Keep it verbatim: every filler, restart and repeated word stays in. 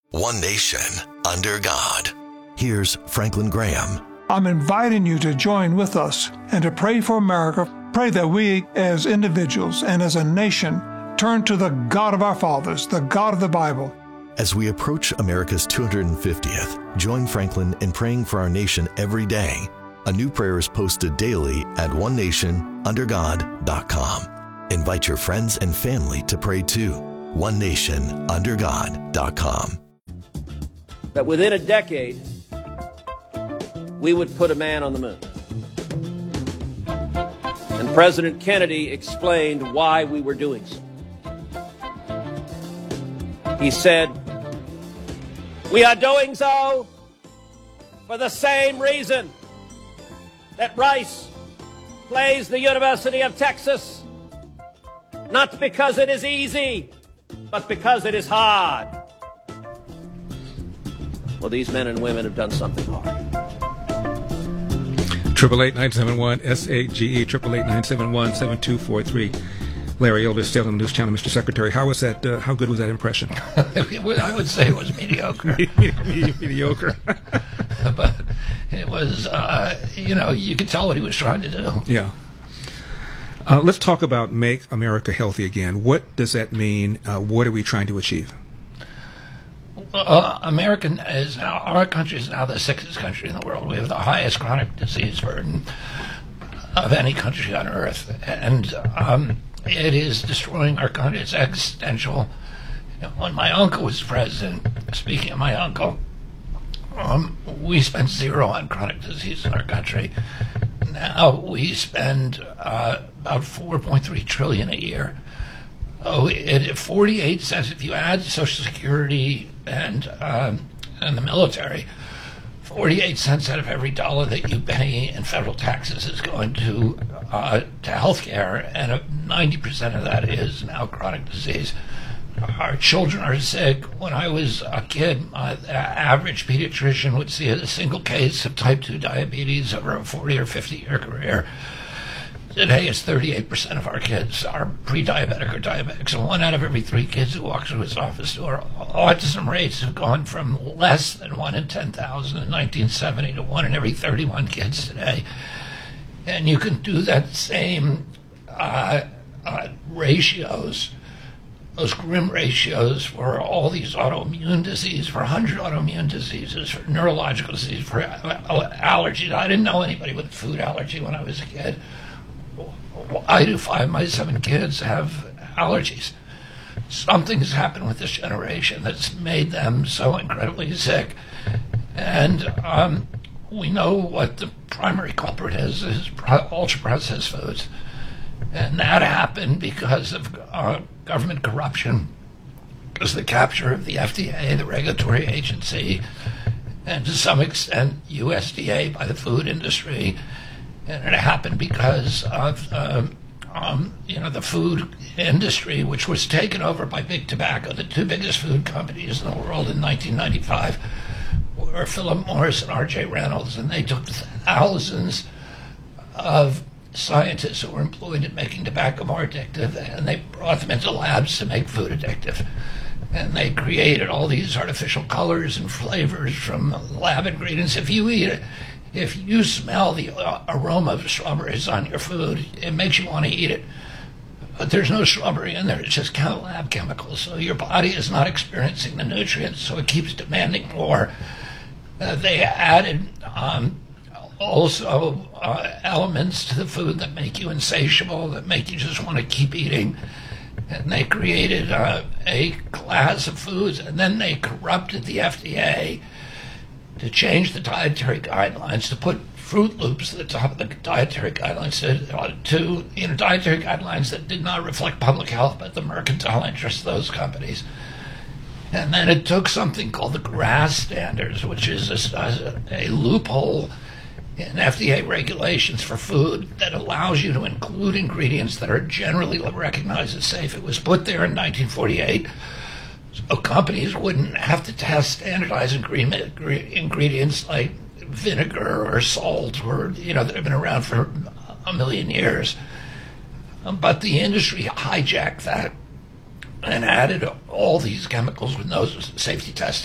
One nation, under God. Here's Franklin Graham. I'm inviting you to join with us and to pray for America. Pray that we as individuals and as a nation turn to the God of our fathers, the God of the Bible. As we approach America's two hundred fiftieth, join Franklin in praying for our nation every day. A new prayer is posted daily at one nation under god dot com. Invite your friends and family to pray too. one nation under god dot com. That within a decade, we would put a man on the moon. And President Kennedy explained why we were doing so. He said, "We are doing so for the same reason that Rice plays the University of Texas, not because it is easy, but because it is hard." Well, these men and women have done something hard. Triple eight nine seven one S A G E triple eight nine seven one seven two four three. Larry Elder, Salem News Channel. Mister Secretary, how was that? Uh, how good was that impression? I would say it was mediocre. Mediocre. But it was, uh, you know, you could tell what he was trying to do. Yeah. Uh, let's talk about Make America Healthy Again. What does that mean? Uh, what are we trying to achieve? Uh, American is now, our country is now the sixth country in the world. We have the highest chronic disease burden of any country on earth. And um, it is destroying our country. It's existential. You know, when my uncle was president, speaking of my uncle, um, we spent zero on chronic disease in our country. Now we spend uh, about four point three trillion dollars a year. Oh, it, forty-eight cents, if you add Social Security and um, and the military, forty-eight cents out of every dollar that you pay in federal taxes is going to uh, to health care, and uh, ninety percent of that is now chronic disease. Our children are sick. When I was a kid, my average pediatrician would see a single case of type two diabetes over a forty or fifty year career. Today, it's thirty-eight percent of our kids are pre-diabetic or diabetic. So one out of every three kids who walk through his office door. Autism rates have gone from less than one in ten thousand in nineteen seventy to one in every thirty-one kids today. And you can do that same uh, uh, ratios, those grim ratios for all these autoimmune diseases, for one hundred autoimmune diseases, for neurological disease, for allergies. I didn't know anybody with a food allergy when I was a kid. I do five of my seven kids have allergies. Something has happened with this generation that's made them so incredibly sick. And um, we know what the primary culprit is, is ultra-processed foods. And that happened because of uh, government corruption, because the capture of the F D A, the regulatory agency, and to some extent U S D A by the food industry. And it happened because of, um, um, you know, the food industry, which was taken over by Big Tobacco. The two biggest food companies in the world in nineteen ninety-five were Philip Morris and R J Reynolds, and they took thousands of scientists who were employed in making tobacco more addictive, and they brought them into labs to make food addictive. And they created all these artificial colors and flavors from lab ingredients. If you eat it, If you smell the aroma of strawberries on your food, it makes you want to eat it. But there's no strawberry in there. It's just lab chemicals. So your body is not experiencing the nutrients, so it keeps demanding more. Uh, they added um, also uh, elements to the food that make you insatiable, that make you just want to keep eating. And they created uh, a class of foods, and then they corrupted the F D A to change the dietary guidelines, to put Fruit Loops at the top of the dietary guidelines, to, to you know, dietary guidelines that did not reflect public health, but the mercantile interests of those companies. And then it took something called the GRAS standards, which is a, a loophole in F D A regulations for food that allows you to include ingredients that are generally recognized as safe. It was put there in nineteen forty-eight. So companies wouldn't have to test standardized ingredient, ingredients like vinegar or salt, or you know, that have been around for a million years. But the industry hijacked that and added all these chemicals with no safety testing.